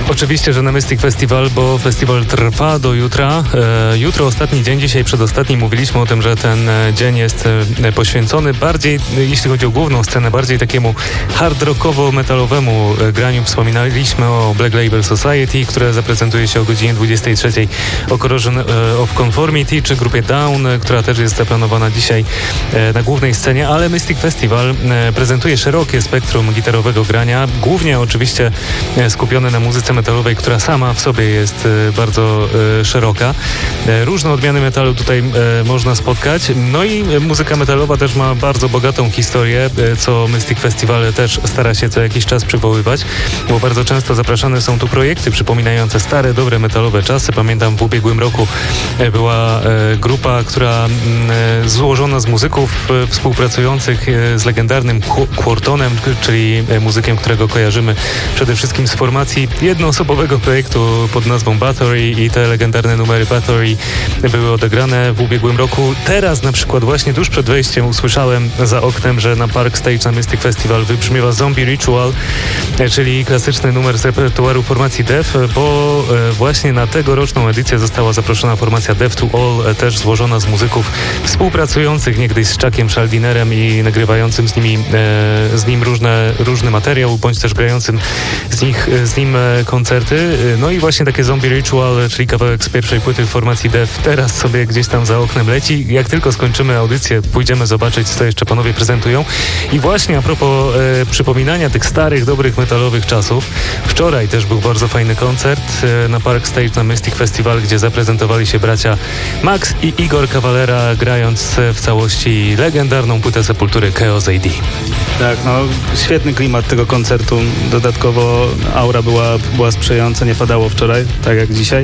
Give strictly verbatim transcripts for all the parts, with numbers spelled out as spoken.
Oczywiście, że na Mystic Festival, bo festiwal trwa do jutra. E, jutro ostatni dzień, dzisiaj przedostatni. Mówiliśmy o tym, że ten dzień jest e, poświęcony bardziej, jeśli chodzi o główną scenę, bardziej takiemu hard rockowo-metalowemu e, graniu. Wspominaliśmy o Black Label Society, które zaprezentuje się o godzinie dwudziestej trzeciej, o Corrosion e, of Conformity, czy grupie Down, e, która też jest zaplanowana dzisiaj e, na głównej scenie, ale Mystic Festival e, prezentuje szerokie spektrum gitarowego grania, głównie oczywiście e, skupione na muzyce metalowej, która sama w sobie jest e, bardzo e, szeroka. E, różne odmiany metalu tutaj e, można spotkać. No i e, muzyka metalowa też ma bardzo bogatą historię, e, co Mystic Festival też stara się co jakiś czas przywoływać, bo bardzo często zapraszane są tu projekty przypominające stare, dobre metalowe czasy. Pamiętam, w ubiegłym roku e, była e, grupa, która e, złożona z muzyków e, współpracujących e, z legendarnym Quortonem, czyli e, muzykiem, którego kojarzymy przede wszystkim z formacji jednoosobowego projektu pod nazwą Bathory, i te legendarne numery Bathory były odegrane w ubiegłym roku. Teraz na przykład właśnie tuż przed wejściem usłyszałem za oknem, że na Park Stage na Mystic Festival wybrzmiewa Zombie Ritual, czyli klasyczny numer z repertuaru formacji Death, bo właśnie na tegoroczną edycję została zaproszona formacja Death to All, też złożona z muzyków współpracujących niegdyś z Chuckiem Schaldinerem i nagrywającym z nimi z nim różne, różny materiał, bądź też grającym z, nich, z nim koncerty. No i właśnie takie Zombie Ritual, czyli kawałek z pierwszej płyty formacji Death, teraz sobie gdzieś tam za oknem leci. Jak tylko skończymy audycję, pójdziemy zobaczyć, co jeszcze panowie prezentują. I właśnie a propos e, przypominania tych starych, dobrych metalowych czasów, wczoraj też był bardzo fajny koncert e, na Park Stage na Mystic Festival, gdzie zaprezentowali się bracia Max i Igor Cavalera, grając w całości legendarną płytę Sepultury Chaos A D. Tak, no świetny klimat tego koncertu. Dodatkowo aura była, była sprzyjająca, nie padało wczoraj, tak jak dzisiaj.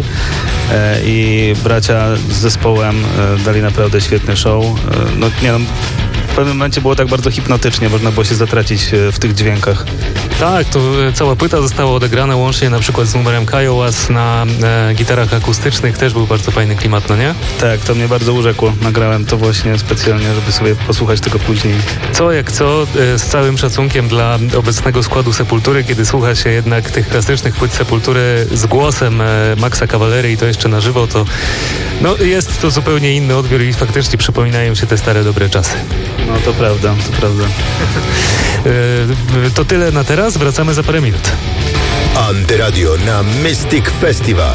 E, I bracia z zespołem e, dali naprawdę świetny show. E, no nie no, w pewnym momencie było tak bardzo hipnotycznie, można było się zatracić w tych dźwiękach. Tak, to cała płyta została odegrana łącznie na przykład z numerem Kiowas na e, gitarach akustycznych. Też był bardzo fajny klimat, no nie? Tak, to mnie bardzo urzekło. Nagrałem to właśnie specjalnie, żeby sobie posłuchać tego później. Co jak co, e, z całym szacunkiem dla obecnego składu Sepultury, kiedy słucha się jednak tych klasycznych płyt Sepultury z głosem e, Maxa Cavalery i to jeszcze na żywo, to no, jest to zupełnie inny odbiór i faktycznie przypominają się te stare, dobre czasy. No to prawda, to prawda. e, to tyle na teraz, wracamy za parę minut. Antyradio na Mystic Festival.